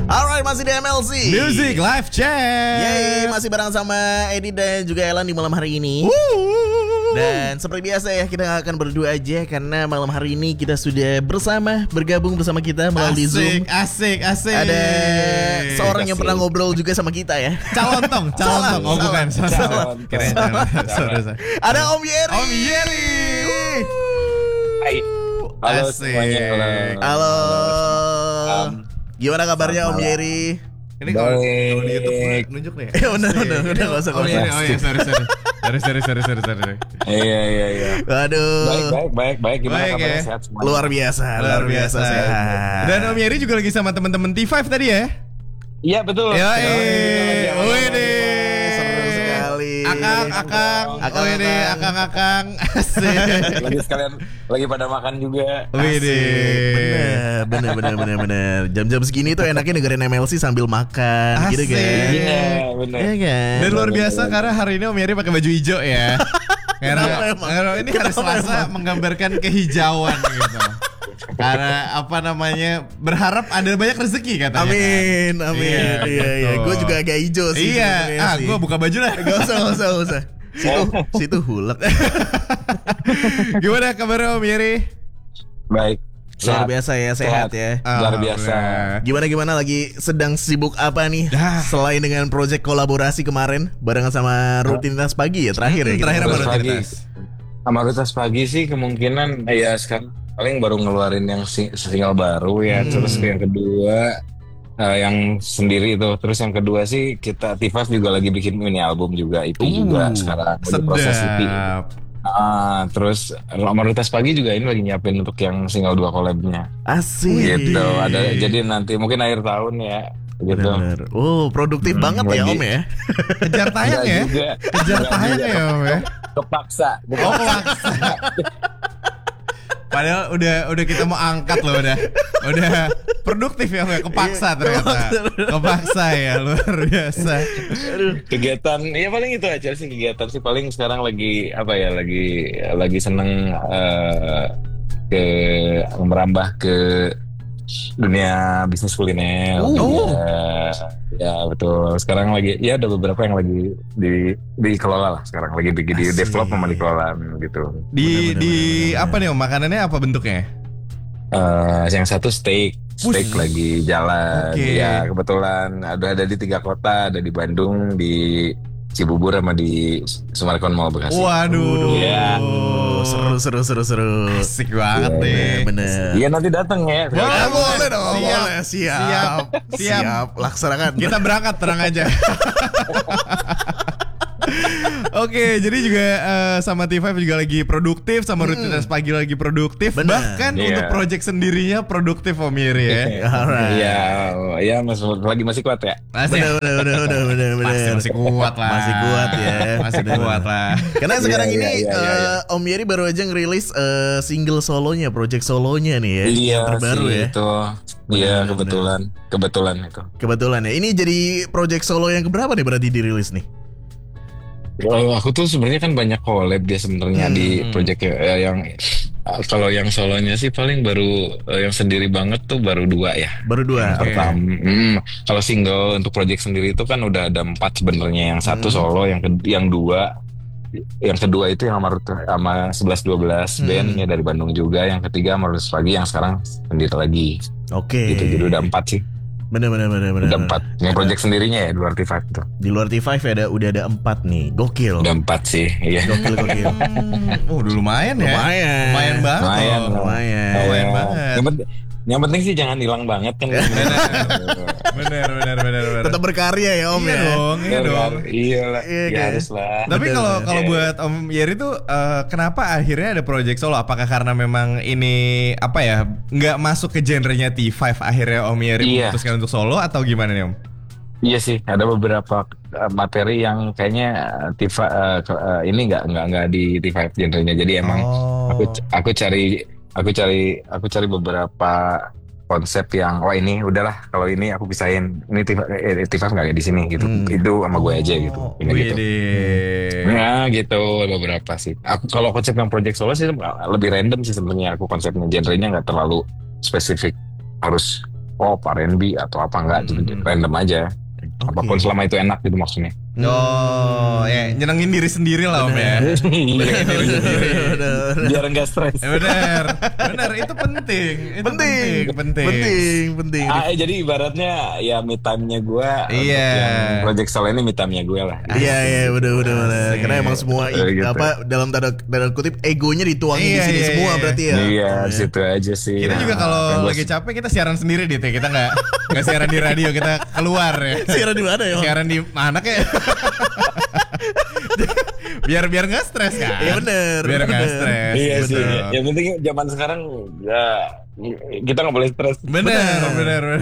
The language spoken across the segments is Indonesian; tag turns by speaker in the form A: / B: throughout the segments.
A: Alright, masih di MLC
B: Music Live Chat.
A: Yeay, masih bareng sama Edi dan juga Elan di malam hari ini. Dan seperti biasa ya, kita gak akan berdua aja karena malam hari ini kita sudah bergabung bersama kita melalui Zoom.
B: Asik.
A: Ada seorang yang pernah ngobrol juga sama kita ya.
B: Calon tong. Oh bukan. Keren. Sorry.
A: Ada Om Yeri.
B: Om Yeri.
C: Hai. Halo
B: Asik.
C: semuanya.
A: Halo. Gimana kabarnya Om Yeri?
B: Ini kalau di YouTube nunjuk nih.
A: Bener, gak usah.
B: Oh iya, sorry.
C: Iya.
A: Aduh.
C: Baik. Gimana
B: Baik,
C: kabarnya?
B: ya?
C: Sehat semua?
A: Luar biasa sehat.
B: Dan Om Yeri juga lagi sama teman-teman T5 tadi ya?
C: Iya betul.
B: Wih.
A: Seru sekali.
B: Akang. Asik.
C: Lagi sekalian lagi pada makan juga.
B: Widih.
A: Bener. Jam-jam segini tuh enaknya dengerin MLC sambil makan.
B: Asik.
A: Gitu kan.
C: Iya benar.
A: Iya kan.
B: Dan luar biasa karena hari ini Om Yeri pakai baju hijau ya. Karena ini hari Selasa menggambarkan kehijauan gitu. Karena berharap ada banyak rezeki katanya.
A: Amin. Iya.
B: Betul.
A: Gue juga agak hijau sih.
B: Iya. Gue buka baju lah.
A: Gak usah. Situ hulek.
B: Gimana kabarnya Om Yeri?
C: Baik.
A: Luar biasa ya, sehat ya.
C: Luar biasa.
A: Gimana lagi sedang sibuk apa nih?
B: Dah.
A: Selain dengan project kolaborasi kemarin barengan sama Rutinitas Pagi ya terakhir ya.
B: Terakhir apa
C: Rutinitas
B: rutinitas?
C: Sama Rutinitas Pagi sih kemungkinan ya sekarang paling baru ngeluarin yang single baru ya. Terus yang kedua yang sendiri itu. Terus yang kedua sih kita T5 juga lagi bikin mini album juga EP juga sekarang lagi proses EP. Terus Rutinitas Pagi juga ini lagi nyiapin untuk yang single 2 collab-nya.
A: Asik.
C: Gitu. Jadi nanti mungkin akhir tahun ya. Gitu.
A: Bener. Oh, produktif banget ya
C: lagi.
A: Om ya.
B: Kejar tayang ya? Kejar tayang ya Om ya?
C: Kepaksa.
B: Padahal udah kita mau angkat loh udah produktif ya Om ya, kepaksa ternyata. Kepaksa ya, luar biasa.
C: Kegiatan ya paling itu aja sih, kegiatan sih paling sekarang lagi lagi seneng ke merambah ke dunia bisnis kuliner. Ya betul. Sekarang lagi ya ada beberapa yang lagi dikelola lah sekarang, lagi di develop sama dikelola gitu.
B: Di apa nih Om, makanannya apa bentuknya?
C: Yang satu steak lagi jalan.
B: Oke.
C: Ya kebetulan ada di 3 kota, ada di Bandung, di Cibubur sama di Sumarekon Mall Bekasi.
B: Waduh.
C: Iya.
A: Seru.
B: Asik banget nih.
A: Bener.
C: Iya nanti datang ya.
A: Boleh dong.
B: Siap.
A: Boleh. Siap. Laksanakan.
B: Kita berangkat, terang aja. Oke, jadi juga sama T5 juga lagi produktif, sama Rutinitas Pagi lagi produktif.
A: Bener.
B: Bahkan
C: Iya.
B: untuk project sendirinya produktif Om Yeri ya.
A: Alright.
C: Iya, masih kuat ya.
A: Bener.
B: Masih kuat lah.
A: Masih kuat ya.
B: Masih kuat lah.
A: Karena sekarang
C: Iya,
A: ini
C: iya.
A: Om Yeri baru aja ngerilis single solonya, project solonya nih ya, yang terbaru
C: sih,
A: ya.
C: Itu. Iya,
A: Bener.
C: kebetulan itu.
A: Kebetulan ya. Ini jadi project solo yang keberapa nih berarti dirilis nih?
C: Kalau aku tuh sebenarnya kan banyak collab dia sebenarnya di project yang kalau yang solonya sih paling baru yang sendiri banget tuh baru 2 ya.
A: Baru 2.
C: Pertama, kalau single untuk project sendiri itu kan udah ada 4 sebenarnya. Yang satu solo, yang kedua itu yang sama 11-12 bandnya dari Bandung juga. Yang ketiga sama Rutinitas Pagi yang sekarang sendiri lagi.
A: Oke.
C: Gitu, jadi udah 4 sih.
A: Bener.
C: Udah 4. Yang project sendirinya ya di luar T5 tuh.
A: Di luar T5 udah ada 4 nih. Gokil.
C: Udah 4 sih. Iya.
A: Gokil.
B: Udah lumayan ya. Lumayan banget. Lumayan banget.
C: Yang penting sih jangan hilang banget kan.
B: Bener.
A: Tetap berkarya ya Om ya.
B: Iya dong.
C: Iya lah.
A: Iya,
C: Ya
A: kan?
C: harus lah.
B: Tapi kalau
C: Iya.
B: buat Om Yeri tuh kenapa akhirnya ada project solo? Apakah karena memang ini nggak masuk ke genrenya T5 akhirnya Om Yeri memutuskan untuk solo atau gimana nih Om?
C: Iya sih, ada beberapa materi yang kayaknya T5 ini nggak di T5 genrenya. Jadi emang aku cari beberapa konsep yang ini udahlah, kalau ini aku pisahin, ini T5 nggak kayak di sini gitu. Itu sama gue aja gitu. Ini gitu. Ya gitu beberapa sih. Aku kalau konsep yang project solo sih lebih random sih sebenarnya. Aku konsepnya genrenya nggak terlalu spesifik harus pop, R&B atau apa enggak, gitu, random aja. Apapun selama itu enak gitu maksudnya.
B: Oh, ya nyenengin diri sendiri lah Om ya. Nyenengin diri sendiri.
C: Biar enggak stres.
B: Benar, itu penting. Itu penting.
C: Jadi ibaratnya ya me time-nya gue.
B: Iya.
C: Yang Project Solo ini me time-nya gue lah.
A: Iya, benar. Karena emang semua
C: gitu.
A: dalam tanda kutip egonya dituangin di sini semua berarti ya.
C: Iya, situ aja sih.
B: Kita juga kalau lagi capek kita siaran sendiri ya. Kita nggak siaran di radio, kita keluar ya.
A: Siaran di mana ya?
B: Siaran di mana kayak? biar nggak stres kan?
A: Iya benar.
B: Biar nggak stres.
C: Iya sih. Yang penting zaman sekarang ya kita nggak boleh stres.
B: Benar.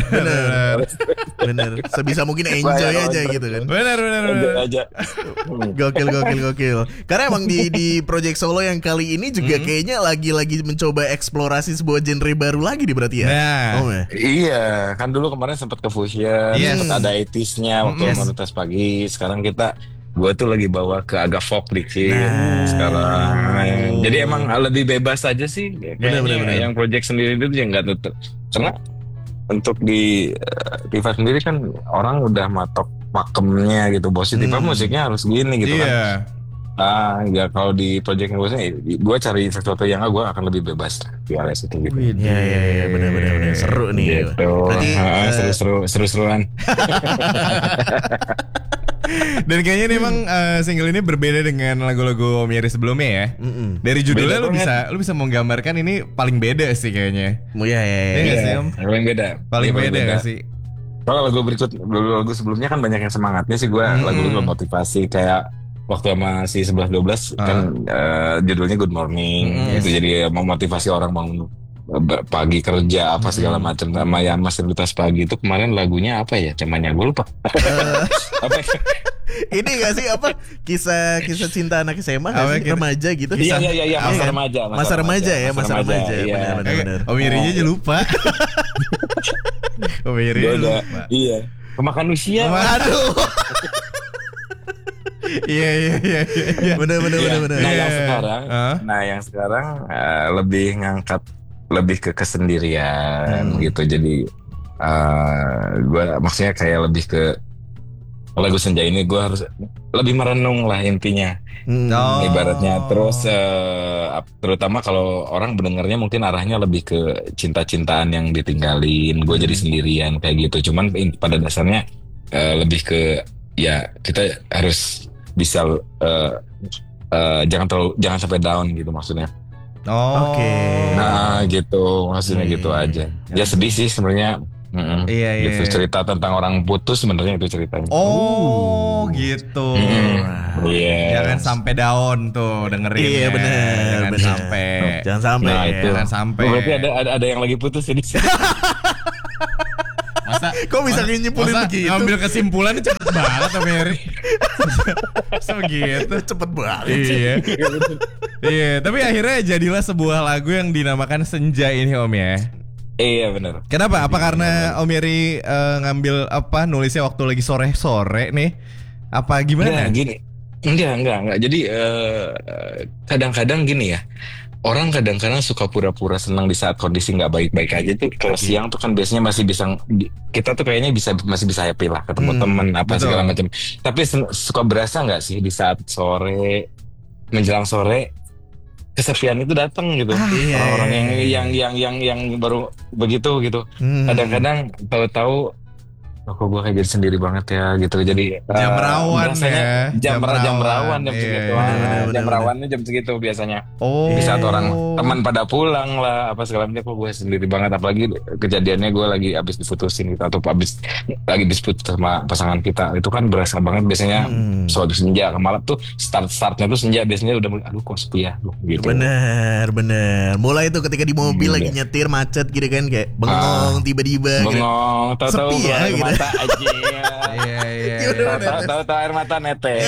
A: Sebisa mungkin enjoy aja gitu kan.
B: Benar.
C: Aja.
A: Gokil. Karena emang di Project Solo yang kali ini juga kayaknya lagi mencoba eksplorasi sebuah genre baru lagi nih berarti ya.
B: Nah.
C: Iya, kan dulu kemarin sempat ke Fusion, sempat ada 80s-nya waktu Komunitas Pagi. Sekarang gue tuh lagi bawa ke agak folk dikit sekarang. Jadi emang lebih bebas aja sih. Bener. Yang project sendiri itu yang nggak tutup. Karena untuk di T5 sendiri kan orang udah matok pakemnya gitu. Bos T5 musiknya harus gini gitu kan. Ya kalau di project yang gue cari sesuatu yang gue akan lebih bebas di alias itu gitu.
A: Iya, benar. Seru nih.
C: Gitu. Nanti seru-seruan.
B: Dan kayaknya ini emang single ini berbeda dengan lagu-lagu Om Yeri sebelumnya ya. Dari judulnya lu bisa menggambarkan ini paling beda sih kayaknya.
C: Iya. Paling beda
B: gak sih?
C: Kalau lagu sebelumnya kan banyak yang semangatnya sih gue. Lagu-lagu motivasi kayak waktu sama si 11-12 kan judulnya Good Morning. Itu jadi memotivasi orang bangun pagi kerja apa segala macam. Sama yang Masteritas Pagi itu kemarin lagunya apa ya? Temanya gue lupa. Apa?
A: Ini gak sih kisah cinta anak SMA remaja gitu?
C: Iya, masa remaja.
B: Benar. Om Irinya aja lupa. Om Irinya lupa.
C: Iya. Kemakan usia.
B: Aduh. Iya.
A: Benar.
C: Nah yang sekarang lebih ngangkat lebih ke kesendirian gitu. Jadi gue maksudnya kayak lebih ke lagu Senja ini gue harus lebih merenung lah intinya. Ibaratnya terus terutama kalau orang mendengarnya mungkin arahnya lebih ke cinta-cintaan yang ditinggalin, gue jadi sendirian kayak gitu. Cuman pada dasarnya lebih ke ya kita harus bisa jangan sampai down gitu maksudnya.
A: Oke.
C: Nah gitu maksudnya gitu aja. Ya sedih sih sebenarnya.
B: Iya.
C: Gitu, cerita tentang orang putus sebenarnya itu ceritanya.
B: Oh gitu. Jangan sampai down tuh dengerin.
A: Iya benar. Jangan sampai.
C: Nah itu.
B: Jangan sampai.
C: Berarti ada yang lagi putus ini.
B: Masa
A: kok bisa nyimpulin begitu?
B: Ngambil kesimpulannya cepet banget Om Yeri. Segitu
A: cepet banget.
B: Iya. Tapi akhirnya jadilah sebuah lagu yang dinamakan Senja ini Om ya.
C: Iya benar.
B: Kenapa? Apa karena Om Yeri ngambil nulisnya waktu lagi sore-sore nih? Apa gimana?
C: Nah, gini. Enggak. Jadi kadang-kadang gini ya. Orang kadang-kadang suka pura-pura senang di saat kondisi nggak baik-baik aja tuh. Kalau siang tuh kan biasanya masih bisa, kita tuh kayaknya masih bisa happy lah, ketemu temen apa segala macam. Tapi suka berasa nggak sih di saat sore menjelang sore kesepian itu datang gitu. Orang-orang yang baru begitu gitu. Kadang-kadang tahu-tahu kok gue kayak jadi sendiri banget ya gitu. Jadi
B: jam rawan
C: ya. Jam rawan jam segitu. Jam rawannya jam segitu biasanya. Di saat orang teman pada pulang lah apa segala macam, kok gue sendiri banget. Apalagi kejadiannya gue lagi abis diputusin gitu, atau lagi dispute sama pasangan kita. Itu kan berasa banget biasanya suatu senja ke malam tuh startnya tuh senja biasanya udah aduh kok sepi ya gitu.
A: Bener. Mulai itu ketika di mobil lagi nyetir macet gitu kan, kayak bengong tiba-tiba
C: bengong
A: gitu.
C: Tahu-tahu
A: sepi ya gitu.
C: mata aja.
B: Iya.
C: Tahu-tahu air mata netes.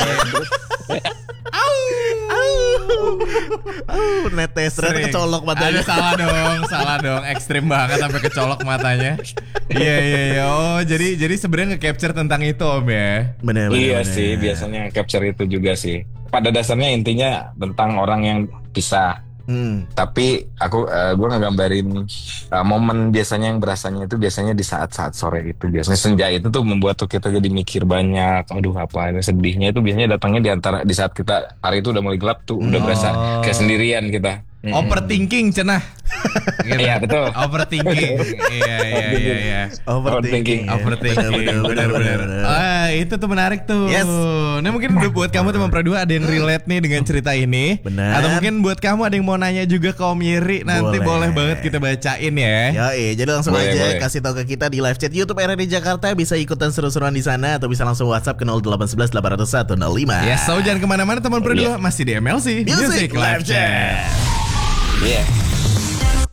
A: Netes ternyata kecolok matanya.
B: Salah dong, ekstrim banget sampai kecolok matanya. Iya. Oh, jadi sebenarnya nge-capture tentang itu Om ya.
A: Bener.
C: Iya sih, biasanya capture itu juga sih. Pada dasarnya intinya tentang orang yang pisah. Tapi gue ngegambarin momen biasanya yang berasanya itu biasanya di saat-saat sore itu. Biasanya senja itu tuh membuat tuh kita jadi mikir banyak. Aduh apa ini sedihnya itu biasanya datangnya di saat kita hari itu udah mulai gelap tuh, udah berasa kayak sendirian kita.
B: Overthinking cenah.
C: Gitu. Iya betul.
B: Overthinking. Iya.
A: Overthinking.
B: Benar. Itu tuh menarik tuh.
A: Yes.
B: Nah mungkin buat kamu teman Pradua ada yang relate nih dengan cerita ini.
A: Benar.
B: Atau mungkin buat kamu ada yang mau nanya juga ke Om Yeri, nanti boleh banget kita bacain ya.
A: Jadi langsung aja kasih tahu ke kita di live chat YouTube RRI Jakarta, bisa ikutan seru-seruan di sana atau bisa langsung WhatsApp ke 0811 801 105.
B: Ya, so jangan kemana-mana teman Pradua, masih di MLC
A: Music Live Chat.
C: Iya.